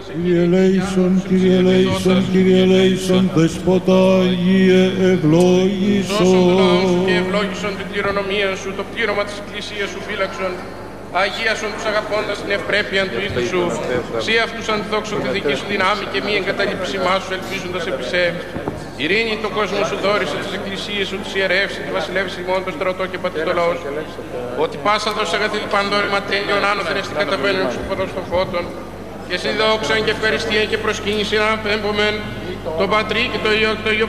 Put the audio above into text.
Kyrie eleison, Kyrie eleison, Kyrie eleison, Δεσπότα Αγίε ευλόγησον. Σώσον το λαό σου και ευλόγησον την κληρονομία σου, το πλήρωμα της Εκκλησίας σου φύλαξον. Αγίασον τους αγαπώντας την ευπρέπεια του οίκου σου. Σύ αυτούς αντιδόξω τη δική σου δυνάμει και μη εγκαταλείψη σου ελπίζοντας επί σε. Ειρήνη το κόσμο σου δόρισε, τις εκκλησίες σου, τις ιερεύσει, τη βασιλεύση ημών, το στρατό και πατή το λαό σου. Ότι πάσα δώσει αγαθή παντόρυμα τέλειον άνωθεν εστί καταβαίνουν σου ποδός των φώτων. Και συνδόξαν και ευχαριστία και προσκύνηση να απέμπομεν τον Πατρί και το Υιό και το Υιό